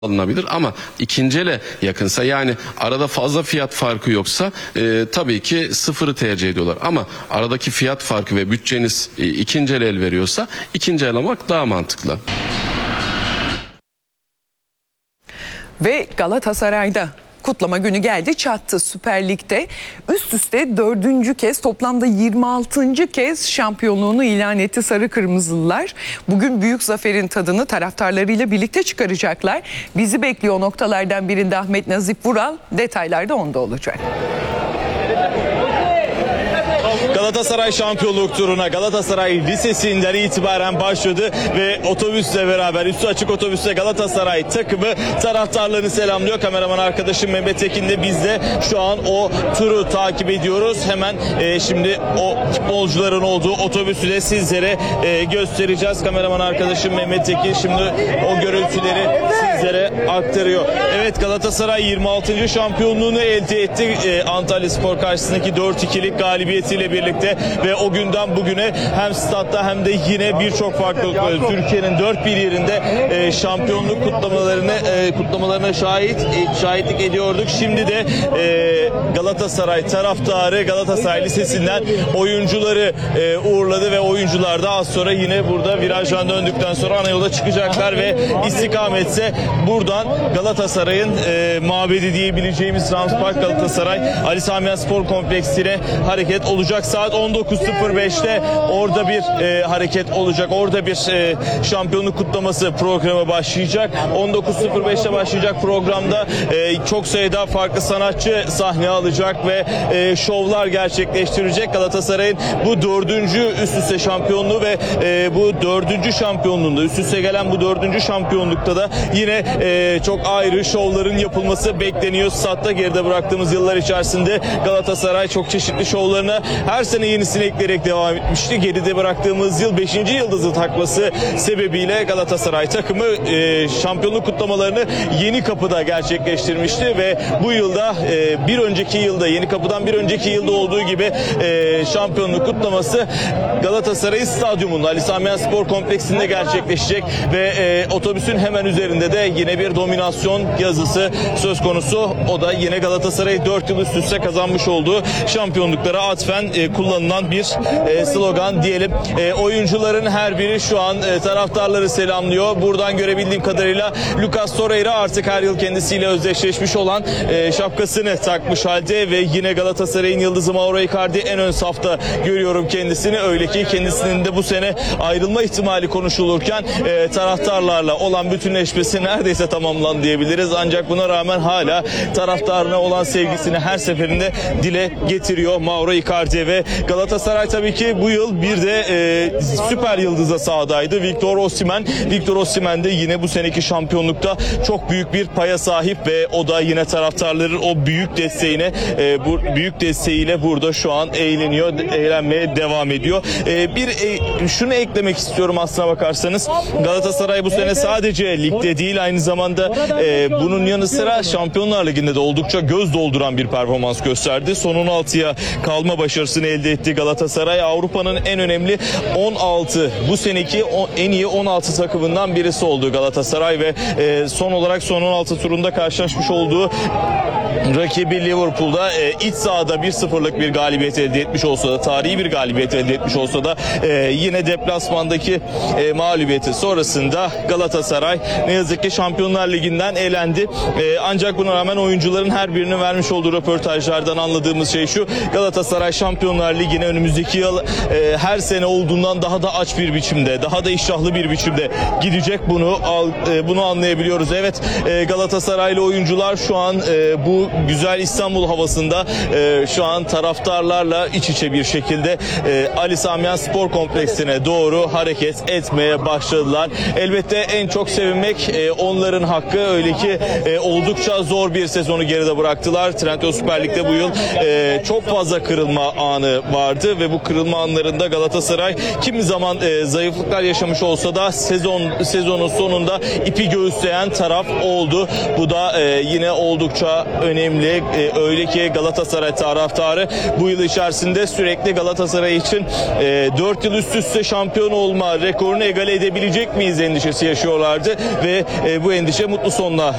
alınabilir ama ikinci ele yakınsa, yani arada fazla fiyat farkı yoksa tabii ki sıfırı tercih ediyorlar. Ama aradaki fiyat farkı ve bütçeniz ikinci el veriyorsa ikinci el almak daha mantıklı. Ve Galatasaray'da kutlama günü geldi çattı. Süper Lig'de üst üste 4. kez, toplamda 26. kez şampiyonluğunu ilan etti Sarı Kırmızılılar. Bugün büyük zaferin tadını taraftarlarıyla birlikte çıkaracaklar. Bizi bekliyor noktalardan birinde Ahmet Nazif Vural, detaylarda onda olacak. Galatasaray şampiyonluk turuna Galatasaray Lisesi'nden itibaren başladı ve otobüsle beraber, üstü açık otobüsle Galatasaray takımı taraftarlarını selamlıyor. Kameraman arkadaşım Mehmet Ekin de biz de şu an o turu takip ediyoruz. Hemen şimdi o futbolcuların olduğu otobüsü de sizlere göstereceğiz. Kameraman arkadaşım Mehmet Ekin şimdi o görüntüleri sizlere aktarıyor. Evet, Galatasaray 26. şampiyonluğunu elde etti. Antalyaspor karşısındaki 4-2'lik galibiyetiyle birlikte ve o günden bugüne hem statta hem de yine birçok farklı Türkiye'nin dört bir yerinde şampiyonluk kutlamalarına şahitlik ediyorduk. Şimdi de Galatasaray taraftarı Galatasaray Lisesi'nden oyuncuları uğurladı ve oyuncular da az sonra yine burada virajdan döndükten sonra ana yola çıkacaklar ve istikametse buradan Galatasaray'ın mabedi diyebileceğimiz Rams Park Galatasaray Ali Sami Yen Spor Kompleksi'ne hareket olacak. Saat 19.05'te orada bir hareket olacak. Orada bir şampiyonluk kutlaması programı başlayacak. 19.05'te başlayacak programda çok sayıda farklı sanatçı sahne alacak ve şovlar gerçekleştirecek. Galatasaray'ın bu 4. üst üste şampiyonluğu ve bu 4. şampiyonluğunda, üst üste gelen bu 4. şampiyonlukta da yine çok ayrı şovların yapılması bekleniyor. Statta geride bıraktığımız yıllar içerisinde Galatasaray çok çeşitli şovlarına her sene yenisini ekleyerek devam etmişti. Geride bıraktığımız yıl 5. yıldızı takması sebebiyle Galatasaray takımı şampiyonluk kutlamalarını Yenikapı'da gerçekleştirmişti ve bu yılda bir önceki yılda, Yenikapı'dan bir önceki yılda olduğu gibi şampiyonluk kutlaması Galatasaray Stadyumunda Ali Sami Yen Spor Kompleksi'nde gerçekleşecek ve otobüsün hemen üzerinde de yine bir dominasyon yazısı söz konusu. O da yine Galatasaray 4 yıl üst üste kazanmış olduğu şampiyonluklara atfen kullanılan bir slogan diyelim. Oyuncuların her biri şu an taraftarları selamlıyor. Buradan görebildiğim kadarıyla Lucas Torreira artık her yıl kendisiyle özdeşleşmiş olan şapkasını takmış halde ve yine Galatasaray'ın yıldızı Mauro Icardi en ön safta görüyorum kendisini. Öyle ki kendisinin de bu sene ayrılma ihtimali konuşulurken taraftarlarla olan bütünleşmesi neredeyse tamamlandı diyebiliriz. Ancak buna rağmen hala taraftarına olan sevgisini her seferinde dile getiriyor Mauro Icardi ve Galatasaray tabii ki bu yıl bir de süper yıldıza sahadaydı. Victor Osimhen. Victor Osimhen de yine bu seneki şampiyonlukta çok büyük bir paya sahip ve o da yine taraftarların o büyük desteğiyle burada şu an eğlenmeye devam ediyor. Şunu eklemek istiyorum aslına bakarsanız. Galatasaray bu sene sadece ligde değil, aynı zamanda bunun yanı sıra Şampiyonlar Ligi'nde de oldukça göz dolduran bir performans gösterdi. Son 16'ya kalma başarısını elde etti Galatasaray. Avrupa'nın en önemli 16, bu seneki en iyi 16 takımından birisi oldu Galatasaray ve son olarak son 16 turunda karşılaşmış olduğu rakibi Liverpool'da iç sahada 1-0'lık bir galibiyet elde etmiş olsa da, tarihi bir galibiyet elde etmiş olsa da yine deplasmandaki mağlubiyeti sonrasında Galatasaray ne yazık ki Şampiyonlar Ligi'nden elendi. Ancak buna rağmen oyuncuların her birinin vermiş olduğu röportajlardan anladığımız şey şu: Galatasaray Şampiyonlar Ligi'ne önümüzdeki yıl her sene olduğundan daha da aç bir biçimde, daha da iştahlı bir biçimde gidecek, bunu anlayabiliyoruz. Evet, Galatasaraylı oyuncular şu an bu güzel İstanbul havasında şu an taraftarlarla iç içe bir şekilde Ali Sami Yen Spor Kompleksi'ne doğru hareket etmeye başladılar. Elbette en çok sevinmek onların hakkı, öyle ki oldukça zor bir sezonu geride bıraktılar. Trendyol Süper Lig'de bu yıl çok fazla kırılma anı vardı ve bu kırılma anlarında Galatasaray kimi zaman zayıflıklar yaşamış olsa da sezonun sonunda ipi göğüsleyen taraf oldu. Bu da yine oldukça önemli. Öyle ki Galatasaray taraftarı bu yıl içerisinde sürekli Galatasaray için 4 yıl üst üste şampiyon olma rekorunu egale edebilecek miyiz endişesi yaşıyorlardı ve bu endişe mutlu sonla